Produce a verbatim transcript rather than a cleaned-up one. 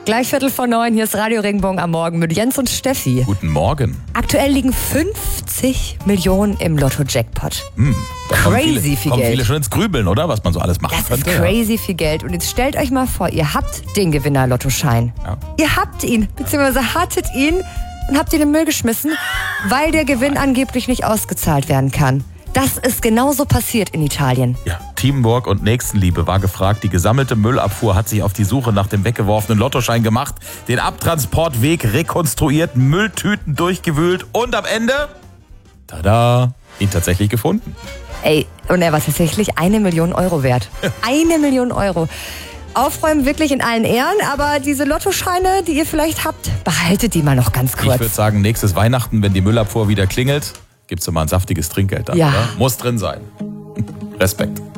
gleich Viertel vor neun. Hier ist Radio Regenbogen am Morgen mit Jens und Steffi. Guten Morgen. Aktuell liegen fünfzig Millionen im Lotto-Jackpot. Hm, crazy viele, viel kommen Geld. viele schon ins Grübeln, oder? Was man so alles machen Das könnte. ist crazy viel Geld. Und jetzt stellt euch mal vor, ihr habt den Gewinner-Lottoschein. Ja. Ihr habt ihn, beziehungsweise hattet ihn und habt ihn in den Müll geschmissen, weil der Gewinn angeblich nicht ausgezahlt werden kann. Das ist genauso passiert in Italien. Ja, Teamwork und Nächstenliebe war gefragt. Die gesammelte Müllabfuhr hat sich auf die Suche nach dem weggeworfenen Lottoschein gemacht, den Abtransportweg rekonstruiert, Mülltüten durchgewühlt und am Ende, tada, ihn tatsächlich gefunden. Ey, und er war tatsächlich eine Million Euro wert. Eine Million Euro. Aufräumen wirklich in allen Ehren, aber diese Lottoscheine, die ihr vielleicht habt, behaltet die mal noch ganz kurz. Ich würde sagen, nächstes Weihnachten, wenn die Müllabfuhr wieder klingelt, gibt's doch mal ein saftiges Trinkgeld dann, Ja. oder? Muss drin sein. Respekt.